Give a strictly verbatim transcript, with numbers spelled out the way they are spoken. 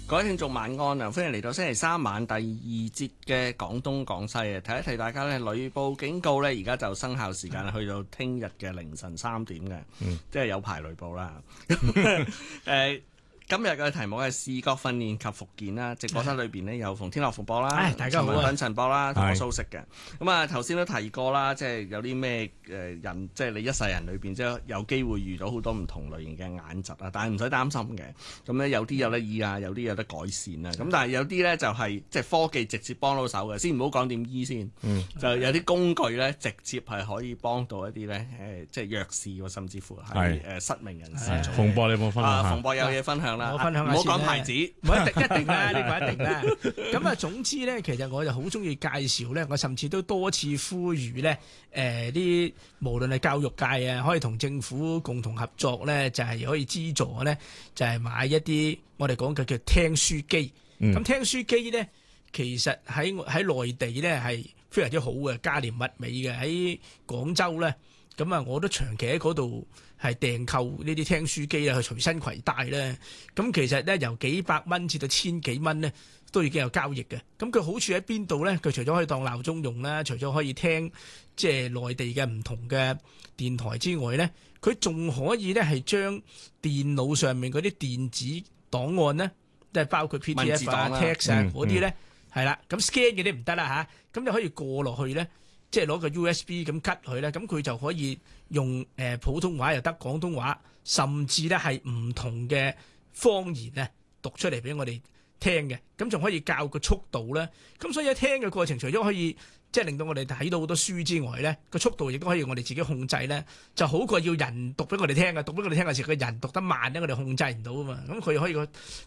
各位聽眾晚安啊！歡迎嚟到星期三晚第二節嘅廣東廣西啊！提一提大家咧，雷暴警告咧，而家就生效時間去到聽日嘅凌晨三點嘅，嗯、即係有排雷暴啦。誒、呃。今日嘅題目係視覺訓練及復健啦，直播室裏邊呢，有馮天樂復播啦， 大家好啊， 陳陳播啦，同我蘇軾嘅。咁啊頭先都提過啦，即係有啲咩誒人，即係你一世人裏邊即係有機會遇到好多唔同類型嘅眼疾啊，但係唔使擔心嘅。咁咧有啲有得醫啊，有啲有得改善啊。咁但係有啲咧就係即係科技直接幫到手嘅，先唔好講點醫先。嗯、就有啲工具咧直接係可以幫到一啲咧誒，即係弱視喎，甚至乎係誒失明人士。 馮博你有冇分享下？ 馮博有嘢分享。 我分享下先， 唔好講牌子， 唔一定一定啦，呢個一定啦。咁啊，總之咧，其實我就好中意介紹咧，我甚至都多次呼籲咧，誒、呃、啲無論係教育界啊，可以同政府共同合作咧，就係、是、可以資助咧，就係、是、買一啲我哋講嘅叫聽書機。咁、嗯、聽書機咧，其實喺喺內地咧係非常之好嘅，價廉物美嘅。喺廣州咧，咁啊，我都長期喺嗰度係訂購呢啲聽書機啊，去隨身攜帶咧。咁其實咧，由幾百蚊至到千幾蚊咧，都已經有交易嘅。咁佢好處喺邊度咧？佢除咗可以當鬧鐘用啦，除咗可以聽即係內地嘅唔同嘅電台之外咧，佢仲可以咧係將電腦上面嗰啲電子檔案咧，即係包括 P D F 啊、text 啊嗰啲咧，係啦。咁 scan 嘅啲唔得啦嚇，咁就可以過落去咧。即係攞個 U S B 咁吉佢咧，咁佢就可以用誒普通話又得，廣東話，甚至咧係唔同嘅方言咧讀出嚟俾我哋聽嘅，咁仲可以校個速度咧。咁所以喺聽嘅過程，除咗可以即係令到我哋睇到好多書之外咧，個速度亦都可以我哋自己控制咧，就好過要人讀俾我哋聽嘅。讀俾我哋聽嘅時候，個人讀得慢咧，我哋控制唔到啊嘛。咁佢可以個